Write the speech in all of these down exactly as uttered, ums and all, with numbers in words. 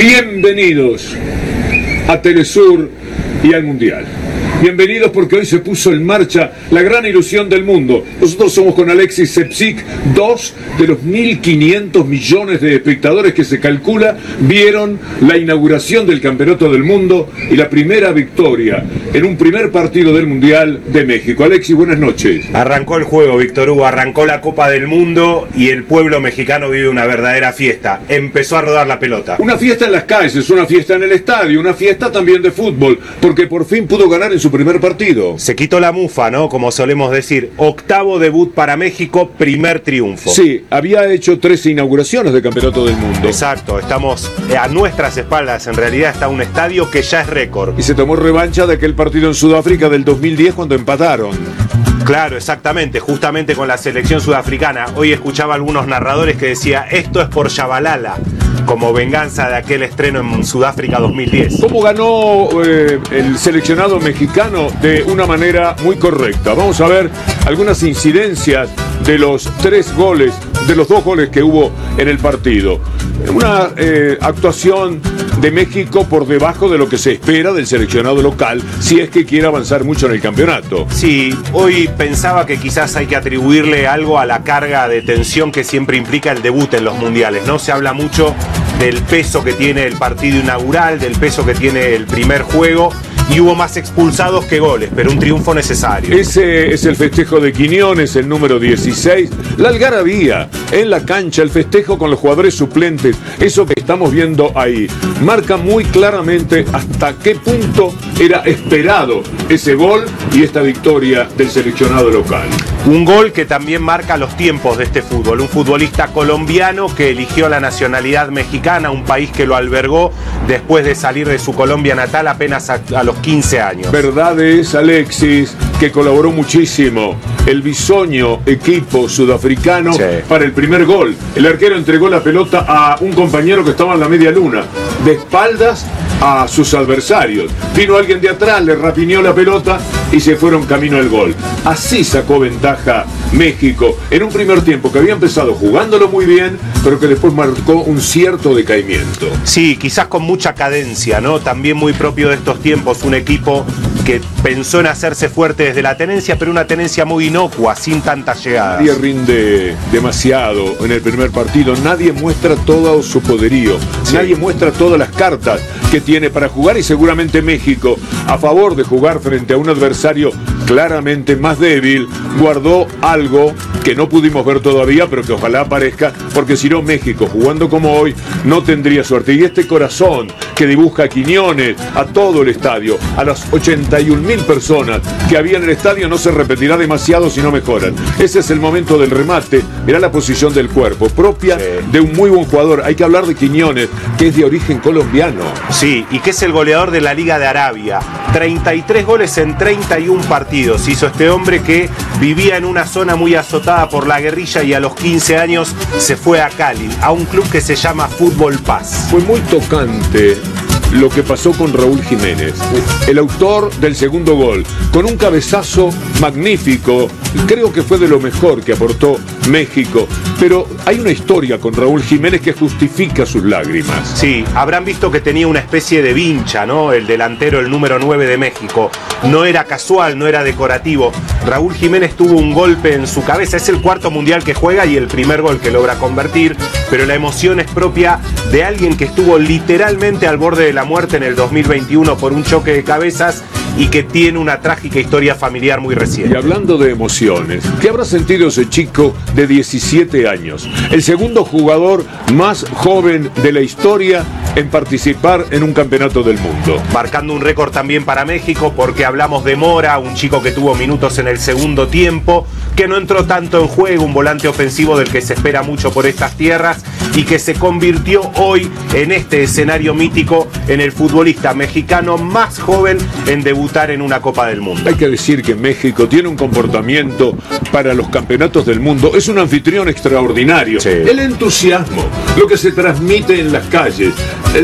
Bienvenidos a Telesur y al Mundial. Bienvenidos porque hoy se puso en marcha la gran ilusión del mundo. Nosotros somos con Alexis Sepsic, dos de los mil quinientos millones de espectadores que se calcula vieron la inauguración del Campeonato del Mundo y la primera victoria en un primer partido del Mundial de México. Alexis, buenas noches. Arrancó el juego, Víctor Hugo, arrancó la Copa del Mundo y el pueblo mexicano vive una verdadera fiesta. Empezó a rodar la pelota. Una fiesta en las calles, una fiesta en el estadio, una fiesta también de fútbol, porque por fin pudo ganar en su primer partido. Se quitó la mufa, ¿no? Como solemos decir, octavo debut para México, primer triunfo. Sí, había hecho tres inauguraciones de Campeonato del Mundo. Exacto, estamos a nuestras espaldas, en realidad está un estadio que ya es récord. Y se tomó revancha de aquel partido en Sudáfrica del dos mil diez cuando empataron. Claro, exactamente, justamente con la selección sudafricana. Hoy escuchaba algunos narradores que decía, esto es por Shabalala, como venganza de aquel estreno en Sudáfrica dos mil diez. ¿Cómo ganó eh, el seleccionado mexicano? De una manera muy correcta. Vamos a ver algunas incidencias de los tres goles, de los dos goles que hubo en el partido. Una eh, actuación de México por debajo de lo que se espera del seleccionado local, si es que quiere avanzar mucho en el campeonato. Sí, hoy pensaba que quizás hay que atribuirle algo a la carga de tensión que siempre implica el debut en los mundiales, ¿no? Se habla mucho del peso que tiene el partido inaugural, del peso que tiene el primer juego, y hubo más expulsados que goles, pero un triunfo necesario. Ese es el festejo de Quiñones, el número dieciséis. La algarabía en la cancha, el festejo con los jugadores suplentes, eso que estamos viendo ahí, marca muy claramente hasta qué punto era esperado ese gol y esta victoria del seleccionado local. Un gol que también marca los tiempos de este fútbol. Un futbolista colombiano que eligió la nacionalidad mexicana, un país que lo albergó después de salir de su Colombia natal apenas a, a los quince años. Verdad es, Alexis, que colaboró muchísimo el bisoño equipo sudafricano, sí, para el primer gol. El arquero entregó la pelota a un compañero que estaba en la media luna, de espaldas a sus adversarios. Vino alguien de atrás, le rapiñó la pelota y se fueron camino al gol. Así sacó ventaja México en un primer tiempo que había empezado jugándolo muy bien, pero que después marcó un cierto decaimiento. Sí, quizás con mucha cadencia, ¿no? También muy propio de estos tiempos, un equipo que pensó en hacerse fuerte desde la tenencia, pero una tenencia muy inocua, sin tantas llegadas. Nadie rinde demasiado en el primer partido, nadie muestra todo su poderío, sí, nadie muestra todas las cartas que tiene para jugar, y seguramente México, a favor de jugar frente a un adversario claramente más débil, guardó algo que no pudimos ver todavía, pero que ojalá aparezca, porque si no, México, jugando como hoy, no tendría suerte. Y este corazón que dibuja Quiñones a todo el estadio, a las ochenta y un mil personas que había en el estadio, no se repetirá demasiado si no mejoran. Ese es el momento del remate. Mirá la posición del cuerpo, propia sí. de un muy buen jugador. Hay que hablar de Quiñones, que es de origen colombiano. Sí, y que es el goleador de la Liga de Arabia. treinta y tres goles en treinta y un partidos hizo este hombre que vivía en una zona muy azotada por la guerrilla y a los quince años se fue a Cali, a un club que se llama Fútbol Paz. Fue muy tocante lo que pasó con Raúl Jiménez, el autor del segundo gol, con un cabezazo magnífico. Creo que fue de lo mejor que aportó México, pero hay una historia con Raúl Jiménez que justifica sus lágrimas. Sí, habrán visto que tenía una especie de vincha, ¿no? El delantero, el número nueve de México. No era casual, no era decorativo. Raúl Jiménez tuvo un golpe en su cabeza. Es el cuarto mundial que juega y el primer gol que logra convertir, pero la emoción es propia de alguien que estuvo literalmente al borde de la muerte en el dos mil veintiuno por un choque de cabezas y que tiene una trágica historia familiar muy reciente. Y hablando de emociones, ¿qué habrá sentido ese chico de diecisiete años? El segundo jugador más joven de la historia en participar en un campeonato del mundo. Marcando un récord también para México, porque hablamos de Mora, un chico que tuvo minutos en el segundo tiempo, que no entró tanto en juego, un volante ofensivo del que se espera mucho por estas tierras y que se convirtió hoy en este escenario mítico en el futbolista mexicano más joven en debutar en una Copa del Mundo. Hay que decir que México tiene un comportamiento para los campeonatos del mundo, es un anfitrión extraordinario. Sí. El entusiasmo, lo que se transmite en las calles,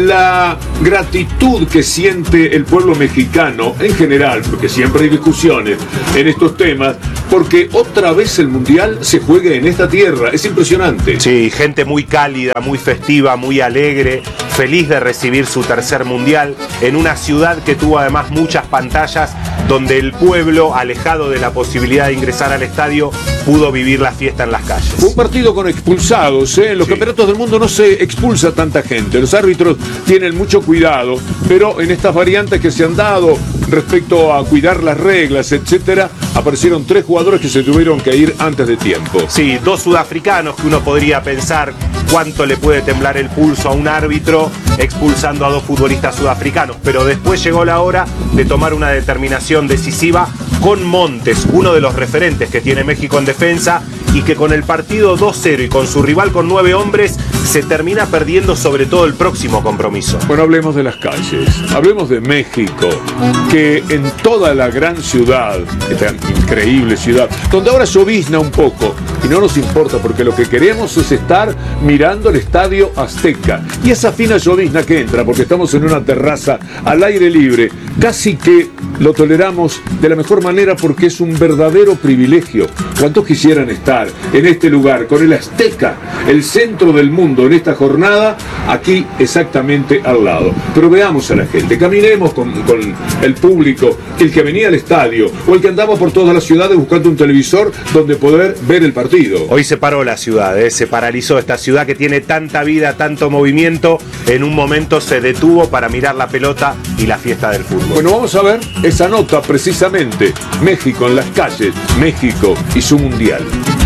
la gratitud que siente el pueblo mexicano en general, porque siempre hay discusiones en estos temas, porque otra vez el Mundial se juega en esta tierra, es impresionante. Sí, gente muy cálida, muy festiva, muy alegre, feliz de recibir su tercer mundial en una ciudad que tuvo además muchas pantallas, donde el pueblo, alejado de la posibilidad de ingresar al estadio, pudo vivir la fiesta en las calles. Un partido con expulsados, ¿eh? En los sí. campeonatos del mundo no se expulsa tanta gente, los árbitros tienen mucho cuidado, pero en estas variantes que se han dado respecto a cuidar las reglas, etcétera, aparecieron tres jugadores que se tuvieron que ir antes de tiempo. Sí, dos sudafricanos que uno podría pensar cuánto le puede temblar el pulso a un árbitro expulsando a dos futbolistas sudafricanos, pero después llegó la hora de tomar una determinación decisiva con Montes, uno de los referentes que tiene México en defensa y que con el partido dos cero y con su rival con nueve hombres se termina perdiendo sobre todo el próximo compromiso. Bueno, hablemos de las calles, hablemos de México, que en toda la gran ciudad, esta increíble ciudad, donde ahora llovizna un poco, y no nos importa porque lo que queremos es estar mirando el Estadio Azteca, y esa fina llovizna que entra, porque estamos en una terraza al aire libre, casi que lo toleramos de la mejor manera porque es un verdadero privilegio. ¿Cuántos quisieran estar en este lugar, con el Azteca, el centro del mundo, en esta jornada, aquí exactamente al lado? Pero veamos a la gente, caminemos con, con el público, el que venía al estadio o el que andaba por todas las ciudades buscando un televisor donde poder ver el partido. Hoy se paró la ciudad, ¿eh? Se paralizó esta ciudad que tiene tanta vida, tanto movimiento, en un momento se detuvo para mirar la pelota y la fiesta del fútbol. Bueno, vamos a ver esa nota precisamente, México en las calles, México y su mundial.